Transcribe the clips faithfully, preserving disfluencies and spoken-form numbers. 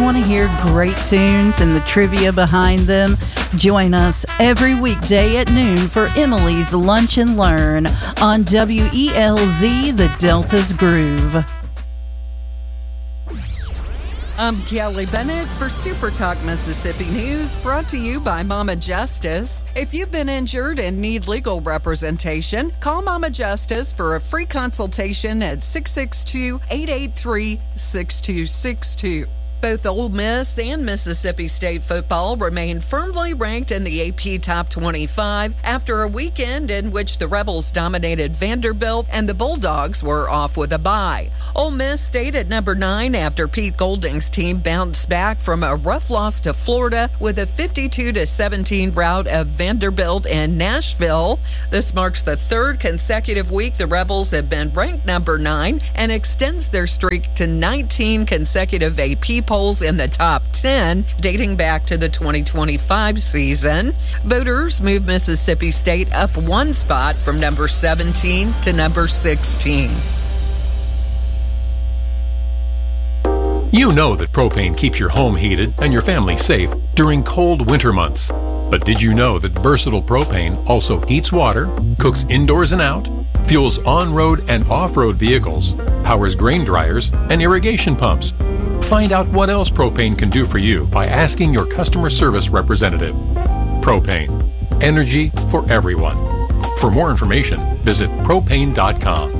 want to hear great tunes and the trivia behind them? Join us every weekday at noon for Emily's Lunch and Learn on W E L Z, the Delta's Groove. I'm Kelly Bennett for Super Talk Mississippi News, brought to you by Mama Justice. If you've been injured and need legal representation, call Mama Justice for a free consultation at six six two, eight eight three, six two six two. Both Ole Miss and Mississippi State football remain firmly ranked in the A P Top twenty-five after a weekend in which the Rebels dominated Vanderbilt and the Bulldogs were off with a bye. Ole Miss stayed at number nine after Pete Golding's team bounced back from a rough loss to Florida with a fifty-two to seventeen rout of Vanderbilt and Nashville. This marks the third consecutive week the Rebels have been ranked number nine and extends their streak to nineteen consecutive A P polls in the top ten, dating back to the twenty twenty-five season. Voters moved Mississippi State up one spot from number seventeen to number sixteen. You know that propane keeps your home heated and your family safe during cold winter months. But did you know that Versatile Propane also heats water, cooks indoors and out, fuels on-road and off-road vehicles, powers grain dryers, and irrigation pumps? Find out what else propane can do for you by asking your customer service representative. Propane. Energy for everyone. For more information, visit propane dot com.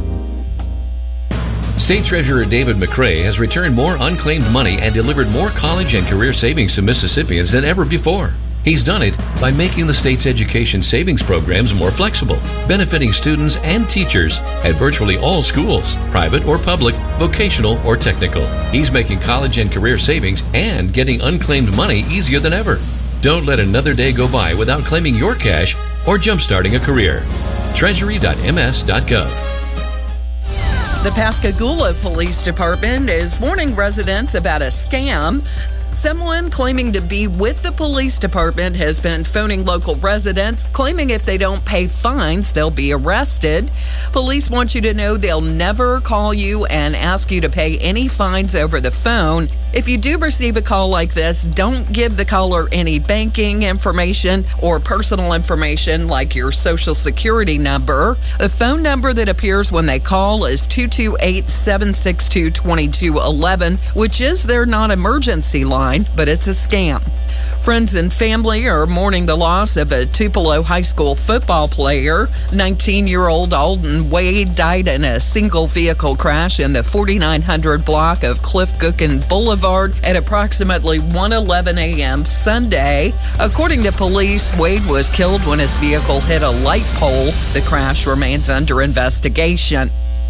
State Treasurer David McCray has returned more unclaimed money and delivered more college and career savings to Mississippians than ever before. He's done it by making the state's education savings programs more flexible, benefiting students and teachers at virtually all schools, private or public, vocational or technical. He's making college and career savings and getting unclaimed money easier than ever. Don't let another day go by without claiming your cash or jumpstarting a career. treasury dot m s dot gov. The Pascagoula Police Department is warning residents about a scam. Someone claiming to be with the police department has been phoning local residents, claiming if they don't pay fines, they'll be arrested. Police want you to know they'll never call you and ask you to pay any fines over the phone. If you do receive a call like this, don't give the caller any banking information or personal information like your social security number. The phone number that appears when they call is two two eight, seven six two, two two one one, which is their non-emergency line, but it's a scam. Friends and family are mourning the loss of a Tupelo High School football player. nineteen-year-old Alden Wade died in a single-vehicle crash in the forty-nine hundred block of Cliff Gookin Boulevard at approximately one eleven a.m. Sunday. According to police, Wade was killed when his vehicle hit a light pole. The crash remains under investigation.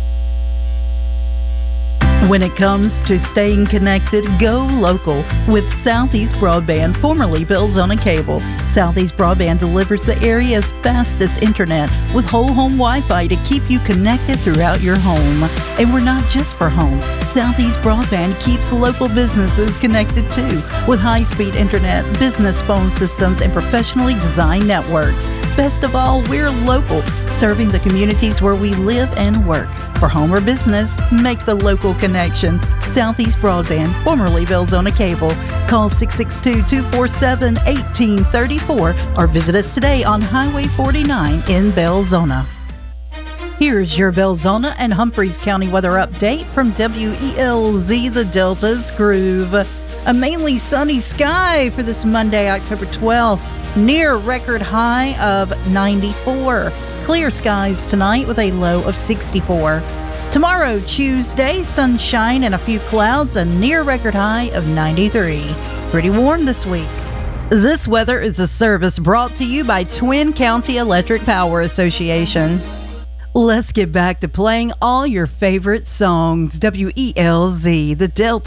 When it comes to staying connected, go local with Southeast Broadband, formerly Belzona Cable. Southeast Broadband delivers the area's fastest internet with whole home Wi-Fi to keep you connected throughout your home. And we're not just for home. Southeast Broadband keeps local businesses connected too with high-speed internet, business phone systems, and professionally designed networks. Best of all, we're local, serving the communities where we live and work. For home or business, make the local connection. Southeast Broadband, formerly Belzona Cable. Call six six two, two four seven, one eight three four or visit us today on Highway forty-nine in Belzona. Here's your Belzona and Humphreys County weather update from W E L Z, the Delta's Groove. A mainly sunny sky for this Monday, October twelfth. Near record high of ninety-four. Clear skies tonight with a low of sixty-four. Tomorrow, Tuesday, sunshine and a few clouds, a near record high of ninety-three. Pretty warm this week. This weather is a service brought to you by Twin County Electric Power Association. Let's get back to playing all your favorite songs. W E L Z, the Delta.